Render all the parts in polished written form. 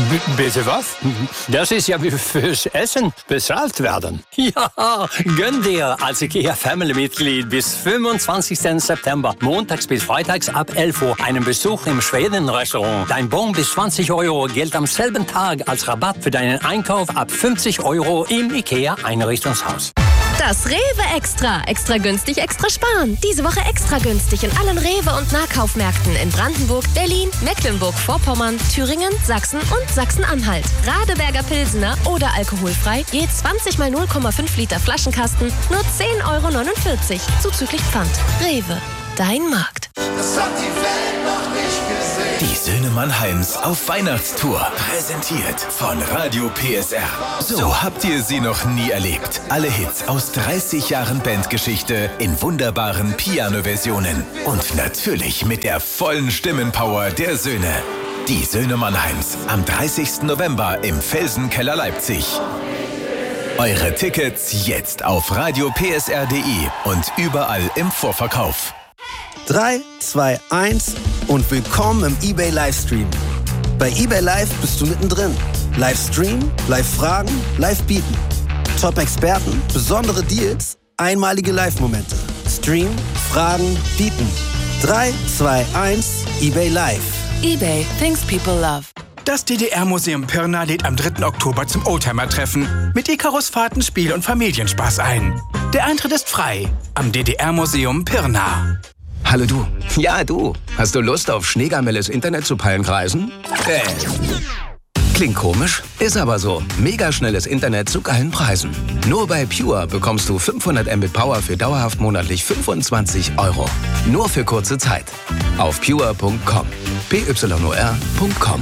Bitte was? Das ist ja wie fürs Essen bezahlt werden. Ja, gönn dir als IKEA-Family-Mitglied bis 25. September, montags bis freitags ab 11 Uhr, einen Besuch im Schweden-Restaurant. Dein Bon bis 20 € gilt am selben Tag als Rabatt für deinen Einkauf ab 50 € im IKEA-Einrichtungshaus. Das Rewe Extra. Extra günstig, extra sparen. Diese Woche extra günstig in allen Rewe- und Nahkaufmärkten in Brandenburg, Berlin, Mecklenburg-Vorpommern, Thüringen, Sachsen und Sachsen-Anhalt. Radeberger Pilsener oder alkoholfrei, je 20 mal 0,5 Liter Flaschenkasten, nur 10,49 € zuzüglich Pfand. Rewe, dein Markt. Das hat die Welt noch nicht gesehen. Die Söhne Mannheims auf Weihnachtstour. Präsentiert von Radio PSR. So habt ihr sie noch nie erlebt. Alle Hits aus 30 Jahren Bandgeschichte in wunderbaren Piano-Versionen. Und natürlich mit der vollen Stimmenpower der Söhne. Die Söhne Mannheims am 30. November im Felsenkeller Leipzig. Eure Tickets jetzt auf radiopsr.de und überall im Vorverkauf. 3, 2, 1 und willkommen im eBay Livestream. Bei eBay Live bist du mittendrin. Livestream, Live-Fragen, Live-Bieten. Top-Experten, besondere Deals, einmalige Live-Momente. Stream, Fragen, Bieten. 3, 2, 1, eBay Live. eBay, things people love. Das DDR-Museum Pirna lädt am 3. Oktober zum Oldtimer-Treffen mit Icarus-Fahrten, Spiel- und Familienspaß ein. Der Eintritt ist frei am DDR-Museum Pirna. Hallo du. Ja, du. Hast du Lust auf Schneegamelles Internet zu Pallenkreisen? Klingt komisch, ist aber so. Mega schnelles Internet zu geilen Preisen. Nur bei Pure bekommst du 500 Mbit Power für dauerhaft monatlich 25 €. Nur für kurze Zeit. Auf pure.com. pyor.com.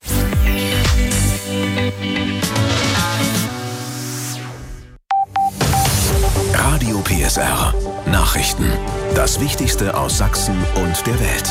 Radio PSR. Nachrichten. Das Wichtigste aus Sachsen und der Welt.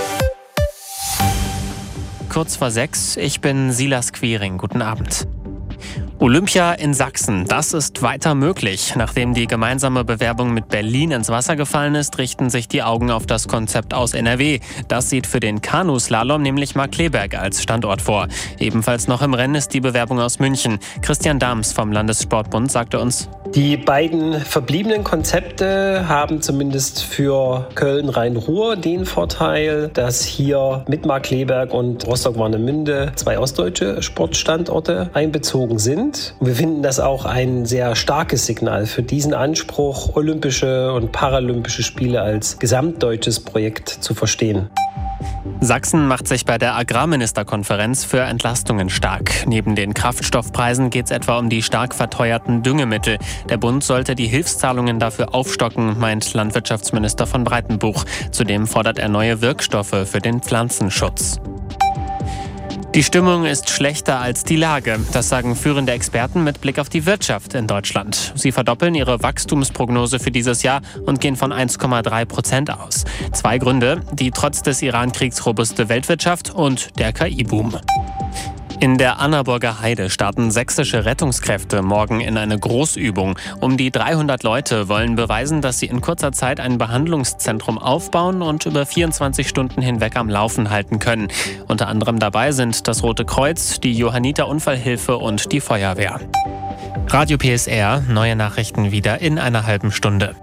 Kurz vor 6, ich bin Silas Quiring. Guten Abend. Olympia in Sachsen, das ist weiter möglich. Nachdem die gemeinsame Bewerbung mit Berlin ins Wasser gefallen ist, richten sich die Augen auf das Konzept aus NRW. Das sieht für den Kanuslalom nämlich Markkleeberg als Standort vor. Ebenfalls noch im Rennen ist die Bewerbung aus München. Christian Dahms vom Landessportbund sagte uns: Die beiden verbliebenen Konzepte haben zumindest für Köln-Rhein-Ruhr den Vorteil, dass hier mit Markkleeberg und Rostock-Warnemünde 2 ostdeutsche Sportstandorte einbezogen sind. Und wir finden das auch ein sehr starkes Signal für diesen Anspruch, Olympische und Paralympische Spiele als gesamtdeutsches Projekt zu verstehen. Sachsen macht sich bei der Agrarministerkonferenz für Entlastungen stark. Neben den Kraftstoffpreisen geht es etwa um die stark verteuerten Düngemittel. Der Bund sollte die Hilfszahlungen dafür aufstocken, meint Landwirtschaftsminister von Breitenbuch. Zudem fordert er neue Wirkstoffe für den Pflanzenschutz. Die Stimmung ist schlechter als die Lage. Das sagen führende Experten mit Blick auf die Wirtschaft in Deutschland. Sie verdoppeln ihre Wachstumsprognose für dieses Jahr und gehen von 1,3% aus. 2 Gründe: die trotz des Iran-Kriegs robuste Weltwirtschaft und der KI-Boom. In der Annaburger Heide starten sächsische Rettungskräfte morgen in eine Großübung. Um die 300 Leute wollen beweisen, dass sie in kurzer Zeit ein Behandlungszentrum aufbauen und über 24 Stunden hinweg am Laufen halten können. Unter anderem dabei sind das Rote Kreuz, die Johanniter Unfallhilfe und die Feuerwehr. Radio PSR, neue Nachrichten wieder in einer halben Stunde.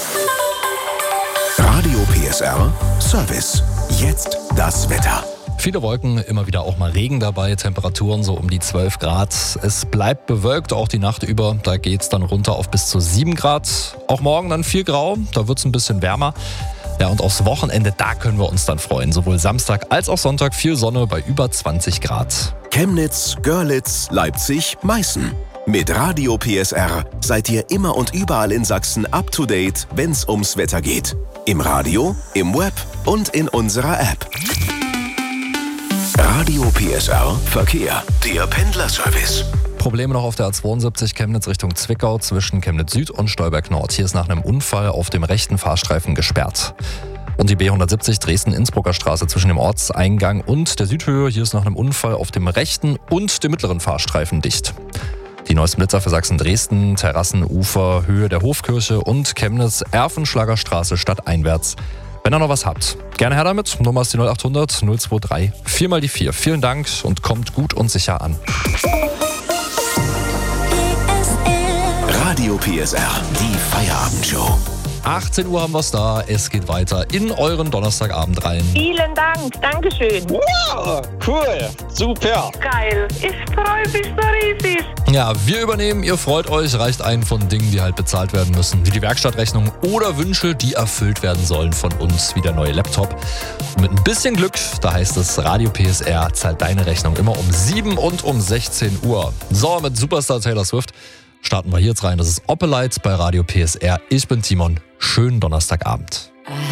Radio PSR Service. Jetzt das Wetter. Viele Wolken, immer wieder auch mal Regen dabei, Temperaturen so um die 12 Grad. Es bleibt bewölkt, auch die Nacht über. Da geht es dann runter auf bis zu 7 Grad. Auch morgen dann viel grau, da wird es ein bisschen wärmer. Ja, und aufs Wochenende, da können wir uns dann freuen. Sowohl Samstag als auch Sonntag viel Sonne bei über 20 Grad. Chemnitz, Görlitz, Leipzig, Meißen. Mit Radio PSR seid ihr immer und überall in Sachsen up to date, wenn's ums Wetter geht. Im Radio, im Web und in unserer App. Radio PSR Verkehr, der Pendlerservice. Probleme noch auf der A72 Chemnitz Richtung Zwickau zwischen Chemnitz Süd und Stolberg Nord. Hier ist nach einem Unfall auf dem rechten Fahrstreifen gesperrt. Und die B170 Dresden-Innsbrucker Straße zwischen dem Ortseingang und der Südhöhe. Hier ist nach einem Unfall auf dem rechten und dem mittleren Fahrstreifen dicht. Die neuesten Blitzer für Sachsen-Dresden, Terrassenufer, Höhe der Hofkirche und Chemnitz, Erfenschlager Straße stadteinwärts. Wenn ihr noch was habt, gerne her damit. Nummer ist die 0800 023 4 mal die 4. Vielen Dank und kommt gut und sicher an. Radio PSR, die Feierabendshow. 18 Uhr haben wir es da. Es geht weiter in euren Donnerstagabend rein. Vielen Dank. Dankeschön. Wow, cool. Super. Geil. Ich freue mich so riesig. Ja, wir übernehmen, ihr freut euch, reicht ein von Dingen, die halt bezahlt werden müssen, wie die Werkstattrechnung oder Wünsche, die erfüllt werden sollen von uns, wie der neue Laptop. Und mit ein bisschen Glück, da heißt es, Radio PSR zahlt deine Rechnung immer um 7 und um 16 Uhr. So, mit Superstar Taylor Swift starten wir hier jetzt rein. Das ist Opelite bei Radio PSR. Ich bin Timon. Schönen Donnerstagabend.